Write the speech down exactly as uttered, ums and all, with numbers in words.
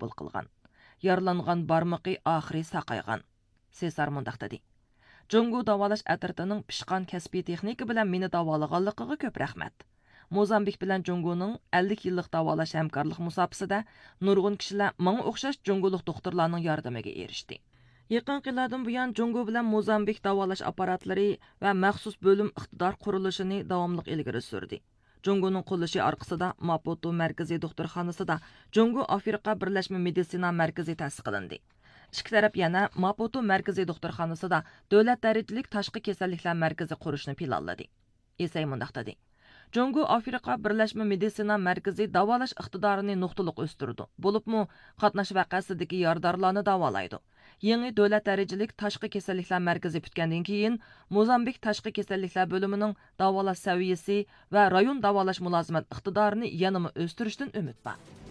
qabul qilgan. Yaralangan barmaqi oxiri saqaygan. Sesar mundaq dedi. Jungo davolash atritining pishqan kasbiy texnika bilan meni davolaganligiga ko'p rahmat. Mozambik bilan Jungoning ellik yillik davolash hamkorlik musofasida nurg'un kishilar menga o'xshash Jungolik doktorlarning yordamiga erishdi. Yaqin yillardan buyon Jungo bilan Mozambik davolash apparatlari va maxsus bo'lim iqtidor qurilishini davomli ilgari surdi. Jungoning qurilishi orqasida Maputo markaziy doktorxonasida Jungo Afrika Birlashma meditsina markazi ta'sis qilindi. Ikki taraf yana Maputo markaziy doktorxonasida davlat darajalik tashqi kasalliklar markazi qurishni planladi. Esay mundaq dedi. Jungo Afrika Birlashma meditsina markazi davolash iqtidorini nuqtaliq o'stirdi. Bo'libmi, qatnash vaqasidagi yordamlarni davolaydi. Yangi davlat darajalik tashqi kasalliklar markazi bitgandan keyin Mozambik tashqi kasalliklar bo'limining davolash saviyasi va rayon davolash mulozimat iqtidorini yanama o'stirishdan umid bor.